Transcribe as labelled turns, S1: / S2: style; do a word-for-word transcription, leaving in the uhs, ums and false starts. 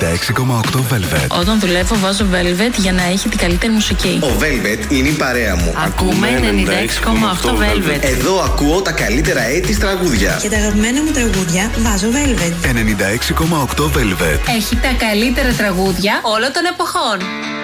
S1: ενενήντα έξι κόμμα οκτώ Velvet.
S2: Όταν δουλεύω βάζω Velvet για να έχει την καλύτερη μουσική.
S3: Ο Velvet είναι η παρέα μου.
S2: Ακούμε ενενήντα έξι κόμμα οκτώ Velvet.
S3: Εδώ ακούω τα καλύτερα έτης τραγούδια.
S4: Και τα αγαπημένα μου τραγούδια βάζω Velvet.
S1: ενενήντα έξι κόμμα οκτώ Velvet.
S2: Έχει τα καλύτερα τραγούδια όλων των εποχών.